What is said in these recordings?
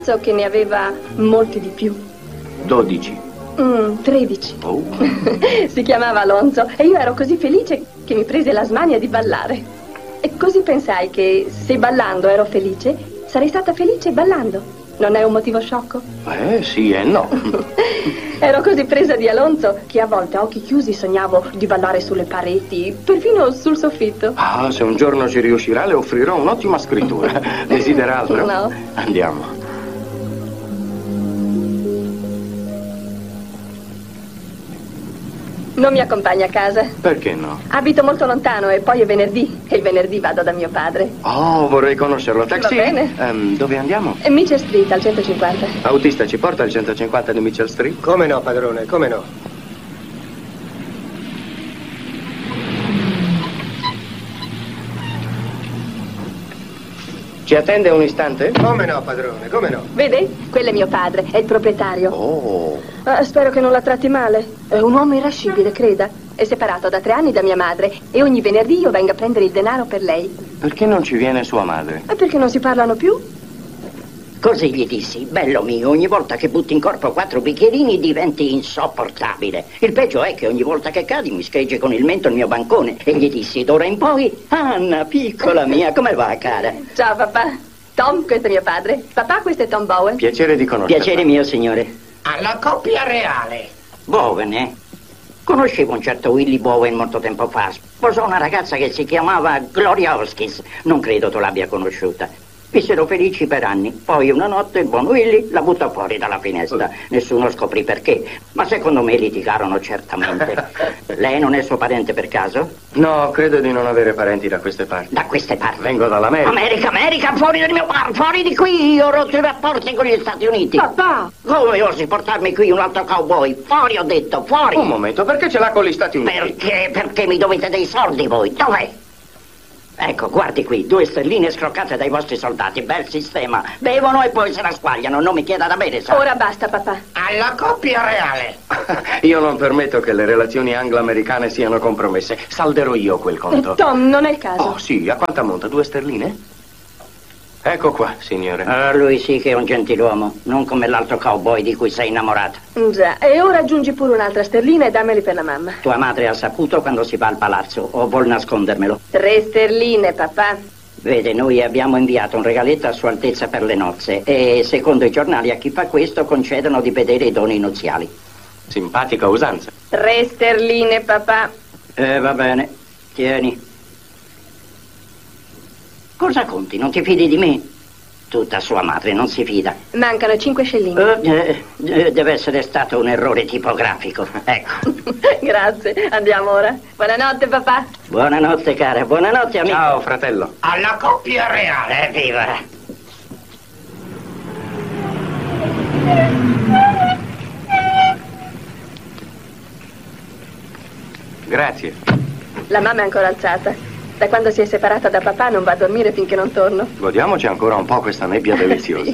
So che ne aveva molti di più. 12. 13. Oh. Si chiamava Alonso e io ero così felice che mi prese la smania di ballare. E così pensai che se ballando ero felice, sarei stata felice ballando. Non è un motivo sciocco? Sì e no. Ero così presa di Alonso che a volte a occhi chiusi sognavo di ballare sulle pareti, perfino sul soffitto. Ah, se un giorno ci riuscirà le offrirò un'ottima scrittura. Desidera altro? No. Andiamo. Non mi accompagna a casa. Perché no? Abito molto lontano e poi è venerdì. E il venerdì vado da mio padre. Oh, vorrei conoscerlo. Taxi? Va bene. Dove andiamo? Mitchell Street, al 150. Autista, ci porta al 150 di Mitchell Street? Come no, padrone, come no. Ci attende un istante? Come no, padrone, come no. Vede? Quello è mio padre, è il proprietario. Oh. Spero che non la tratti male. È un uomo irascibile, creda. È separato da 3 anni da mia madre e ogni venerdì io vengo a prendere il denaro per lei. Perché non ci viene sua madre? E perché non si parlano più? Così gli dissi, bello mio, ogni volta che butti in corpo 4 bicchierini diventi insopportabile. Il peggio è che ogni volta che cadi mi scheggi con il mento il mio bancone. E gli dissi, d'ora in poi, Anna, piccola mia, come va, cara? Ciao, papà. Tom, questo è mio padre. Papà, questo è Tom Bowen. Piacere di conoscerla. Piacere mio, signore. Alla coppia reale. Bowen, eh? Conoscevo un certo Willy Bowen molto tempo fa. Sposò una ragazza che si chiamava Gloria Hoskins. Non credo tu l'abbia conosciuta. Vissero felici per anni. Poi una notte il buon Willy la buttò fuori dalla finestra. Nessuno scoprì perché, ma secondo me litigarono certamente. Lei non è suo parente per caso? No, credo di non avere parenti da queste parti. Da queste parti? Vengo dall'America. America, fuori dal mio bar, fuori di qui! Io ho rotto i rapporti con gli Stati Uniti. Papà! Come osi portarmi qui un altro cowboy? Fuori, ho detto, fuori! Un momento, perché ce l'ha con gli Stati Uniti? Perché mi dovete dei soldi voi? Dov'è? Ecco, guardi qui, 2 sterline scroccate dai vostri soldati, bel sistema. Bevono e poi se la squagliano, non mi chieda da bere, sa. Ora basta, papà. Alla coppia reale. Io non permetto che le relazioni anglo-americane siano compromesse. Salderò io quel conto. Tom, non è il caso. Oh, sì, a quanta monta? 2 sterline? Ecco qua, signore. Ah, lui sì che è un gentiluomo, non come l'altro cowboy di cui sei innamorata. Già, e ora aggiungi pure un'altra sterlina e dammeli per la mamma. Tua madre ha saputo quando si va al palazzo, o vuol nascondermelo? 3 sterline, papà. Vede, noi abbiamo inviato un regaletto a Sua Altezza per le nozze e secondo i giornali a chi fa questo concedono di vedere i doni nuziali. Simpatica usanza. 3 sterline, papà. Va bene, tieni. Cosa conti? Non ti fidi di me? Tutta sua madre non si fida. Mancano 5 scellini. Deve essere stato un errore tipografico. Ecco. Grazie, andiamo ora. Buonanotte, papà. Buonanotte, cara. Buonanotte, amico. Ciao, fratello. Alla coppia reale. Evviva. Grazie. La mamma è ancora alzata. Da quando si è separata da papà non va a dormire finché non torno. Godiamoci ancora un po' questa nebbia deliziosa.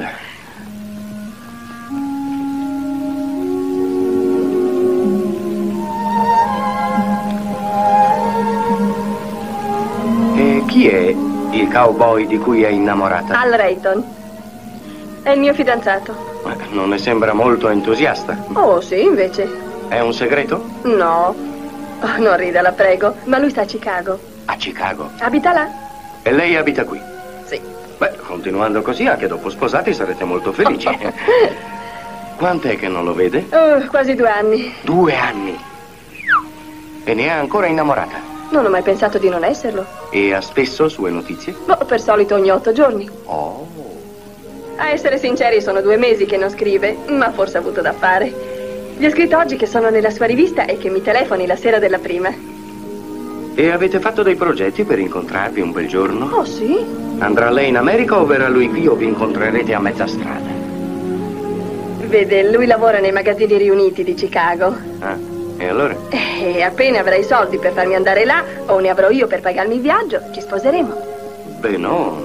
E chi è il cowboy di cui è innamorata? Al Rayton. È il mio fidanzato. Non ne sembra molto entusiasta. Oh, sì, invece. È un segreto? No. Oh, non rida, la prego. Ma lui sta a Chicago. A Chicago. Abita là? E lei abita qui? Sì. Beh, continuando così, anche dopo sposati sarete molto felici. Quant'è che non lo vede? Quasi 2 anni. 2 anni. E ne è ancora innamorata? Non ho mai pensato di non esserlo. E ha spesso sue notizie? Per solito ogni 8 giorni. Oh. A essere sinceri, sono 2 mesi che non scrive, ma forse ha avuto da fare. Gli ho scritto oggi che sono nella sua rivista e che mi telefoni la sera della prima. E avete fatto dei progetti per incontrarvi un bel giorno? Oh, sì? Andrà lei in America o verrà lui qui o vi incontrerete a mezza strada? Vede, lui lavora nei magazzini riuniti di Chicago. Ah, e allora? E appena avrai i soldi per farmi andare là, o ne avrò io per pagarmi il viaggio, ci sposeremo. Beh, no.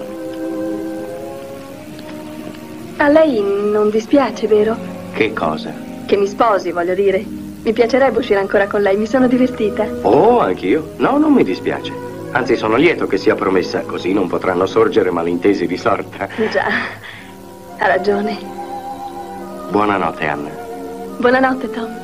A lei non dispiace, vero? Che cosa? Che mi sposi, voglio dire. Mi piacerebbe uscire ancora con lei, mi sono divertita. Oh, anch'io? No, non mi dispiace. Anzi, sono lieto che sia promessa, così non potranno sorgere malintesi di sorta. Già. Ha ragione. Buonanotte, Anna. Buonanotte, Tom.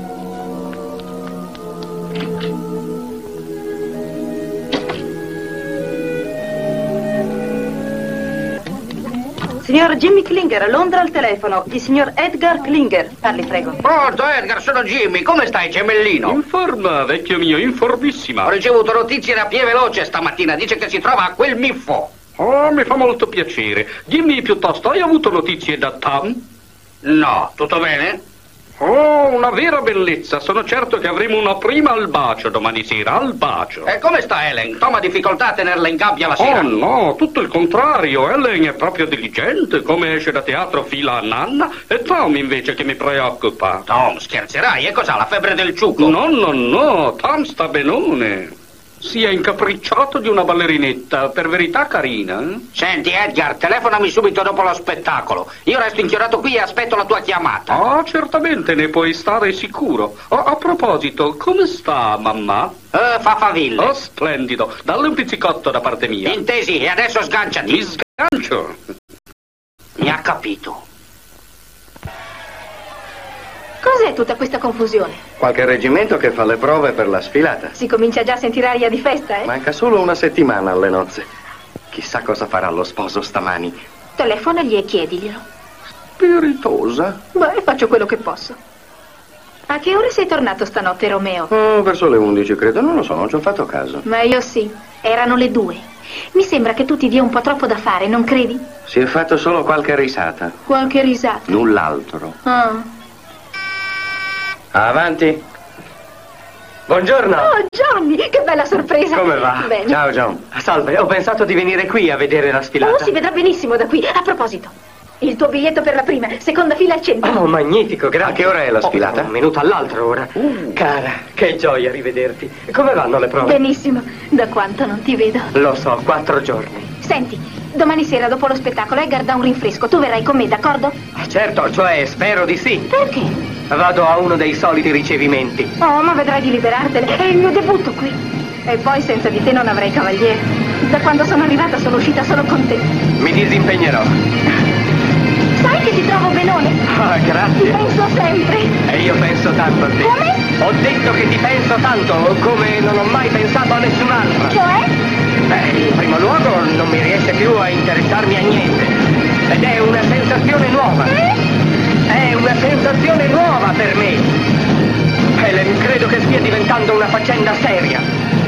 Signor Jimmy Klinger, a Londra al telefono. Il signor Edgar Klinger. Parli, prego. Pronto, Edgar, sono Jimmy. Come stai, gemellino? In forma, vecchio mio, informissima. Ho ricevuto notizie da Pie Veloce stamattina. Dice che si trova a quel Miffo. Oh, mi fa molto piacere. Dimmi piuttosto, hai avuto notizie da Tom? No, tutto bene? Oh, una vera bellezza. Sono certo che avremo una prima al bacio domani sera, al bacio. E come sta Helen? Tom ha difficoltà a tenerla in gabbia la sera? Oh no, tutto il contrario. Helen è proprio diligente, come esce da teatro fila a nanna, e Tom invece che mi preoccupa. Tom, scherzerai? E cos'ha, la febbre del ciuco? No, Tom sta benone. Si è incapricciato di una ballerinetta, per verità carina. Senti, Edgar, telefonami subito dopo lo spettacolo. Io resto inchiodato qui e aspetto la tua chiamata. Ah, certamente, ne puoi stare sicuro. Oh, a proposito, come sta mamma? Fa faville. Oh, splendido. Dalle un pizzicotto da parte mia. Intesi, e adesso sganciati. Mi sgancio. Mi ha capito. Cos'è tutta questa confusione? Qualche reggimento che fa le prove per la sfilata. Si comincia già a sentire aria di festa, eh? Manca solo una settimana alle nozze. Chissà cosa farà lo sposo stamani. Telefonagli e chiediglielo. Spiritosa. Beh, faccio quello che posso. A che ore sei tornato stanotte, Romeo? Verso le 11, credo. Non lo so, non ci ho fatto caso. Ma io sì. Erano le 2. Mi sembra che tu ti dia un po' troppo da fare, non credi? Si è fatto solo qualche risata. Qualche risata. Null'altro. Ah. Avanti. Buongiorno. Oh, Johnny, che bella sorpresa. Come va? Bene. Ciao, John. Salve, ho pensato di venire qui a vedere la sfilata. Oh, si vedrà benissimo da qui. A proposito, il tuo biglietto per la prima, seconda fila al centro. Oh, magnifico, grazie. A che ora è la sfilata? Un minuto all'altro ora. Cara, che gioia rivederti. Come vanno le prove? Benissimo. Da quanto non ti vedo. Lo so, 4 giorni. Senti, domani sera dopo lo spettacolo Edgar dà un rinfresco. Tu verrai con me, d'accordo? Certo, cioè spero di sì. Perché? Vado a uno dei soliti ricevimenti. Oh, ma vedrai di liberartene. È il mio debutto qui. E poi senza di te non avrei cavaliere. Da quando sono arrivata sono uscita solo con te. Mi disimpegnerò. Sai che ti trovo benone? Ah, Ti grazie. penso sempre. E io penso tanto a te. Come? Ho detto che ti penso tanto, come non ho mai pensato a nessun'altra. Cioè? In primo luogo non mi riesce più a interessarmi a niente. Ed è una sensazione nuova. È una sensazione nuova per me. Helen, credo che stia diventando una faccenda seria.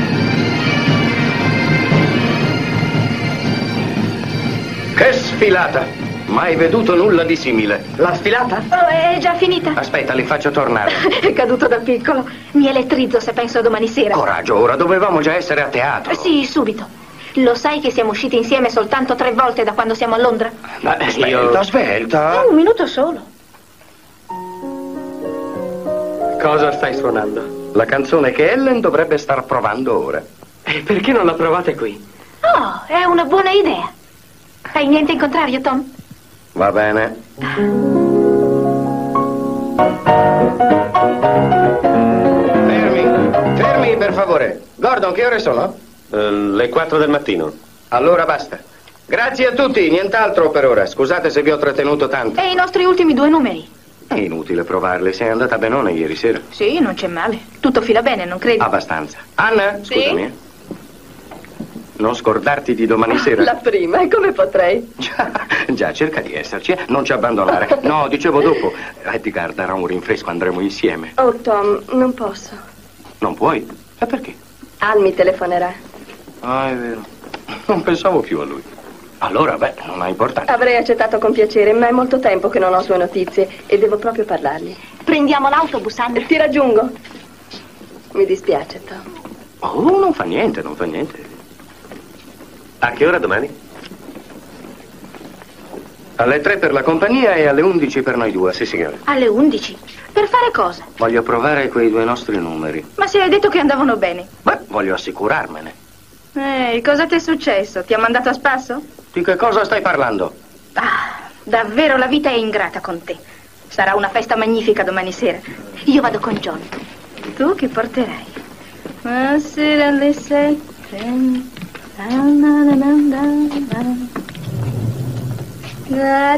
Che sfilata! Mai veduto nulla di simile. La sfilata? Oh, è già finita. Aspetta, li faccio tornare. È caduto da piccolo. Mi elettrizzo se penso a domani sera. Coraggio, ora dovevamo già essere a teatro. Sì, subito. Lo sai che siamo usciti insieme soltanto 3 volte da quando siamo a Londra? Ma svelta. Un minuto solo. Cosa stai suonando? La canzone che Ellen dovrebbe star provando ora. E perché non la provate qui? Oh, è una buona idea. Hai niente in contrario, Tom? Va bene. Fermi per favore. Gordon, che ore sono? Le 4 del mattino. Allora basta. Grazie a tutti, nient'altro per ora. Scusate se vi ho trattenuto tanto. E i nostri ultimi 2 numeri? È inutile provarli, sei andata benone ieri sera. Sì, non c'è male. Tutto fila bene, non credi? Abbastanza. Anna, Sì? scusami. Non scordarti di domani sera. La prima, e come potrei? Già, cerca di esserci, non ci abbandonare. No, dicevo dopo. Edgar darà un rinfresco, andremo insieme. Oh, Tom, non posso. Non puoi? E perché? Al mi telefonerà. Ah, è vero. Non pensavo più a lui. Allora, non ha importanza. Avrei accettato con piacere, ma è molto tempo che non ho sue notizie e devo proprio parlargli. Prendiamo l'autobus, Anna. Ti raggiungo. Mi dispiace, Tom. Oh, non fa niente, non fa niente. A che ora domani? Alle 3 per la compagnia e alle 11 per noi due. Sì, signore. Alle 11? Per fare cosa? Voglio provare quei 2 nostri numeri. Ma se hai detto che andavano bene. Voglio assicurarmene. Cosa ti è successo? Ti ha mandato a spasso? Di che cosa stai parlando? Ah, davvero la vita è ingrata con te. Sarà una festa magnifica domani sera. Io vado con John. Tu chi porterai? Sera alle 7.